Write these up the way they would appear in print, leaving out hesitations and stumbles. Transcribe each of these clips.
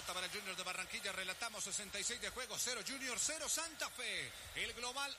pelota para el Junior de Barranquilla. Relatamos 66 de juego, 0 Junior, 0 Santa Fe. El global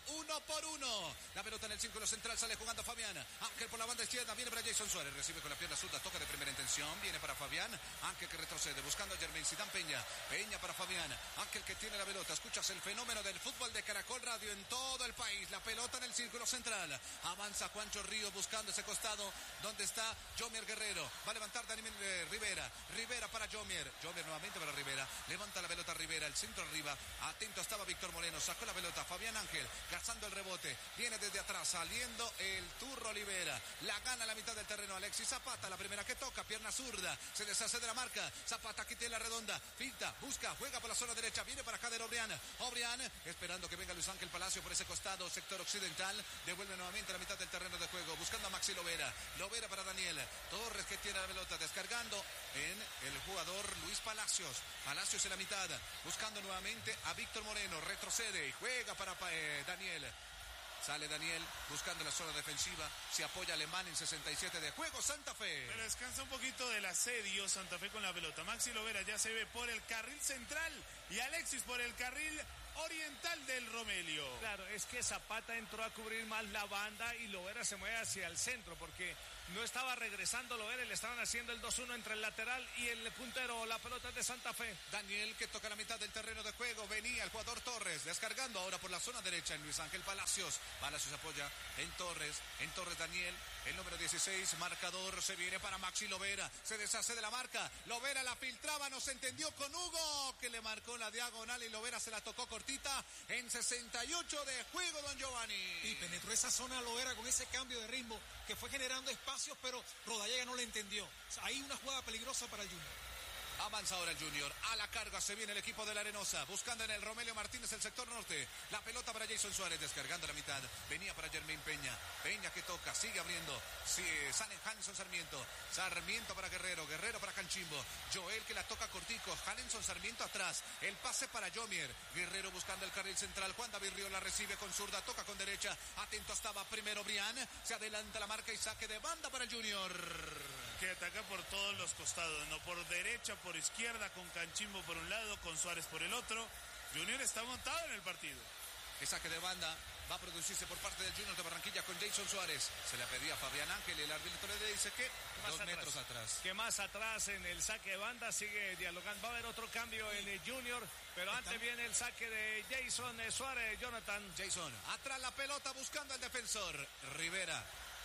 1-1. La pelota en el círculo central, sale jugando Fabián. Ángel por la banda izquierda, viene para Jason Suárez. Recibe con la pierna zurda, toca de primera intención. Viene para Fabián. Ángel que retrocede, buscando a Jermaine Zidane Peña. Peña para Fabián. Ángel que tiene la pelota. Escuchas el fenómeno del fútbol de Caracol Radio en todo el país. La pelota en el círculo central. Avanza Juancho Ríos buscando ese costado donde está Jomier Guerrero. Va a levantar Daniel Rivera. Rivera para Jomier. Jomier nuevamente para Rivera. Levanta la pelota Rivera. El centro arriba. Atento estaba Víctor Moreno. Sacó la pelota. Fabián Ángel cazando el rebote. Viene desde atrás. Saliendo el Turro Olivera. La gana a la mitad del terreno. Alexis Zapata. La primera que toca. Pierna zurda. Se deshace de la marca. Zapata aquí tiene la redonda. Finta. Busca. Juega por la zona derecha. Viene para Jader Obrián. Obrián esperando que venga Luis Ángel Palacio por ese costado. Sector occidental. Devuelve nuevamente a la mitad del terreno de juego. Buscando a Maxi Lovera. Lovera para Daniel Torres que tiene la pelota. Descargando en el jugador Luis Palacios. Palacios en la mitad. Buscando nuevamente a Víctor Moreno. Retrocede y juega para Daniel. Sale Daniel buscando la zona defensiva. Se apoya Alemán en 67 de juego. Santa Fe. Pero descansa un poquito del asedio Santa Fe con la pelota. Maxi Lovera ya se ve por el carril central y Alexis por el carril oriental del Romelio. Claro, es que Zapata entró a cubrir más la banda y Lovera se mueve hacia el centro porque no estaba regresando Lovera y le estaban haciendo el 2-1 entre el lateral y el puntero. La pelota es de Santa Fe. Daniel que toca la mitad del terreno de juego. Venía el jugador Torres descargando ahora por la zona derecha en Luis Ángel Palacios. Palacios apoya en Torres Daniel, el número 16, marcador, se viene para Maxi Lovera, se deshace de la marca, Lovera la filtraba, no se entendió con Hugo, que le marcó la diagonal y Lovera se la tocó cortita en 68 de juego, don Giovanni. Y penetró esa zona Lovera con ese cambio de ritmo que fue generando espacios, pero Rodallega no le entendió. Ahí una jugada peligrosa para el Junior. Avanza ahora el Junior, a la carga se viene el equipo de la Arenosa, buscando en el Romelio Martínez el sector norte, la pelota para Jason Suárez, descargando la mitad, venía para Jermaine Peña, Peña que toca, sigue abriendo, sale Hanson Sarmiento para Guerrero para Canchimbo, Joel que la toca cortico, Hanson Sarmiento atrás, el pase para Jomier, Guerrero buscando el carril central, Juan David Río la recibe con zurda, toca con derecha, atento estaba primero Brian, se adelanta la marca y saque de banda para el Junior. Que ataca por todos los costados, no por derecha, por izquierda, con Canchimbo por un lado, con Suárez por el otro. Junior está montado en el partido. El saque de banda va a producirse por parte del Junior de Barranquilla con Jason Suárez. Se le pedía a Fabián Ángel y el árbitro le dice que 2 metros atrás. Que más atrás en el saque de banda sigue dialogando. Va a haber otro cambio en el Junior, pero antes viene el saque de Jason Suárez, Jonathan. Jason, atrás la pelota buscando al defensor. Rivera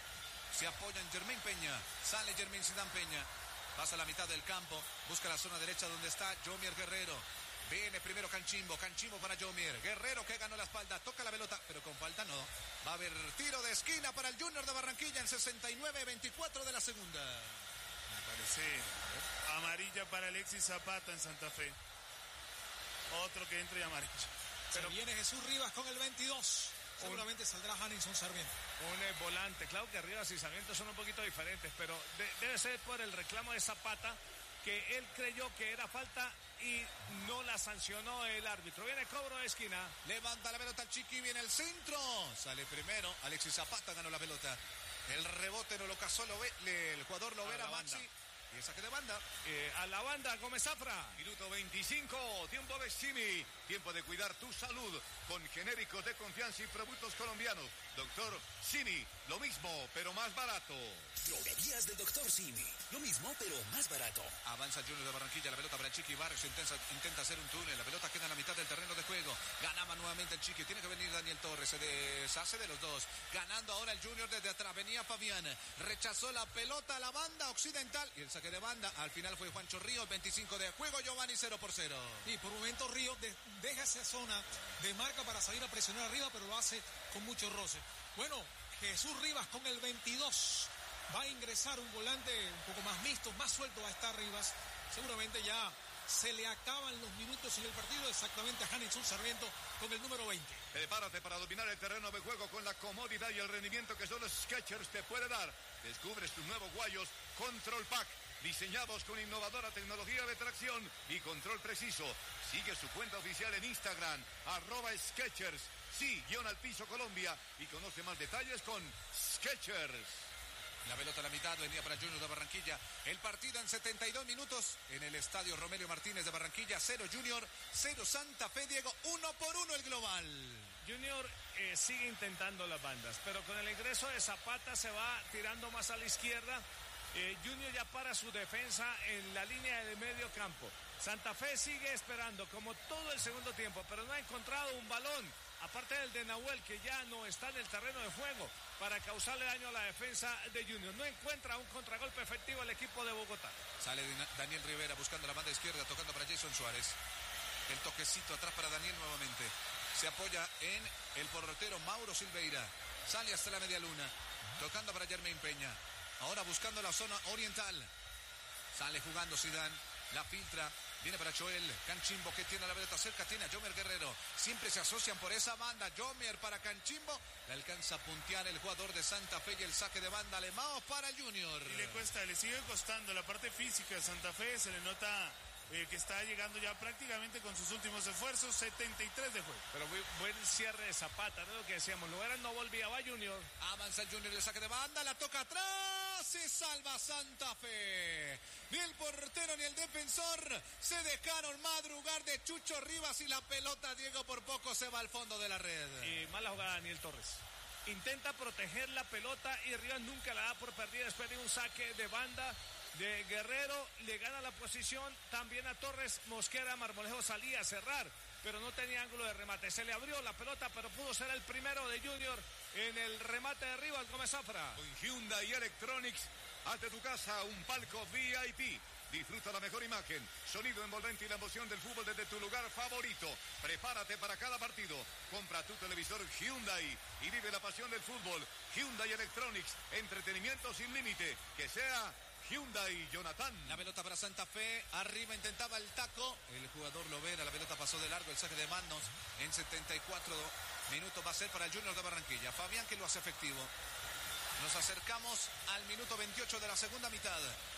se apoya en Jermaine Peña. Sale Jermaine Zidane Peña. Pasa a la mitad del campo. Busca la zona derecha donde está Jomier Guerrero. Viene primero Canchimbo para Jomier. Guerrero que ganó la espalda. Toca la pelota, pero con falta no. Va a haber tiro de esquina para el Junior de Barranquilla en 69-24 de la segunda. Me parece amarilla para Alexis Zapata en Santa Fe. Otro que entra y amarilla. Pero viene Jesús Rivas con el 22. Seguramente saldrá Hanson Sarmiento. Un volante. Claro que Rivas y Sarmiento son un poquito diferentes, pero debe ser por el reclamo de Zapata, que él creyó que era falta y no la sancionó el árbitro. Viene cobro de esquina. Levanta la pelota el Chiqui, viene el centro. Sale primero. Alexis Zapata ganó la pelota. El rebote no lo cazó el jugador Lovera, Maxi. Y el saque de banda. A la banda, Gómez Zafra. Minuto 25, tiempo de Simi. Tiempo de cuidar tu salud con genéricos de confianza y productos colombianos. Doctor Simi, lo mismo, pero más barato. Droguerías del Doctor Simi. Lo mismo, pero más barato. Avanza el Junior de Barranquilla, la pelota para el Chiqui Barrios, intenta hacer un túnel, la pelota queda en la mitad del terreno de juego. Ganaba nuevamente el Chiqui, tiene que venir Daniel Torres, se deshace de los dos. Ganando ahora el Junior desde atrás, venía Fabián, rechazó la pelota a la banda occidental y el saque de banda, al final fue Juancho Ríos, 25 de juego, Giovanni 0-0. Y por un momento Ríos deja esa zona de marca para salir a presionar arriba, pero lo hace con mucho roce. Bueno, Jesús Rivas con el 22. Va a ingresar un volante un poco más mixto, más suelto va a estar Rivas. Seguramente ya se le acaban los minutos en el partido, exactamente a Hanson Sarmiento con el número 20. Prepárate para dominar el terreno de juego con la comodidad y el rendimiento que solo Skechers te puede dar. Descubres tus nuevos guayos Control Pack, diseñados con innovadora tecnología de tracción y control preciso. Sigue su cuenta oficial en Instagram, @Skechers, sí, _Colombia, y conoce más detalles con Skechers. La pelota a la mitad, venía para Junior de Barranquilla. El partido en 72 minutos en el estadio Romelio Martínez de Barranquilla. 0 Junior, 0 Santa Fe, Diego. 1-1 el global. Junior sigue intentando las bandas, pero con el ingreso de Zapata se va tirando más a la izquierda. Junior ya para su defensa en la línea del medio campo. Santa Fe sigue esperando como todo el segundo tiempo, pero no ha encontrado un balón, aparte del de Nahuel, que ya no está en el terreno de juego para causarle daño a la defensa de Junior. No encuentra un contragolpe efectivo el equipo de Bogotá. Sale Daniel Rivera buscando la banda izquierda, tocando para Jason Suárez. El toquecito atrás para Daniel nuevamente. Se apoya en el portero Mauro Silveira. Sale hasta la media luna, tocando para Jermaine Peña. Ahora buscando la zona oriental. Sale jugando Zidane. La filtra. Viene para Joel Canchimbo, que tiene la pelota cerca. Tiene a Jomer Guerrero. Siempre se asocian por esa banda. Jomer para Canchimbo. Le alcanza a puntear el jugador de Santa Fe y el saque de banda. Lemaos para Junior. Y le cuesta, le sigue costando la parte física de Santa Fe. Se le nota que está llegando ya prácticamente con sus últimos esfuerzos. 73 de juego. Pero muy buen cierre de Zapata, ¿no? Lo que decíamos, Lovera no volvía, va Junior. Avanza el Junior, el saque de banda, la toca atrás, se salva Santa Fe. Ni el portero ni el defensor se dejaron madrugar de Chucho Rivas y la pelota, Diego, por poco se va al fondo de la red. Y mala jugada Daniel Torres. Intenta proteger la pelota y Rivas nunca la da por perdida después de un saque de banda de Guerrero. Le gana la posición también a Torres. Mosquera, Marmolejo salía a cerrar, pero no tenía ángulo de remate. Se le abrió la pelota, pero pudo ser el primero de Junior en el remate de Rivas Gómez Zafra. Con Hyundai Electronics, haz de tu casa un palco VIP. Disfruta la mejor imagen, sonido envolvente y la emoción del fútbol desde tu lugar favorito. Prepárate para cada partido. Compra tu televisor Hyundai y vive la pasión del fútbol. Hyundai Electronics, entretenimiento sin límite. Que sea Hyundai, Jonathan. La pelota para Santa Fe, arriba intentaba el taco, el jugador Lovera, la pelota pasó de largo, el saque de manos en 74 minutos va a ser para el Junior de Barranquilla. Fabián, que lo hace efectivo. Nos acercamos al minuto 28 de la segunda mitad.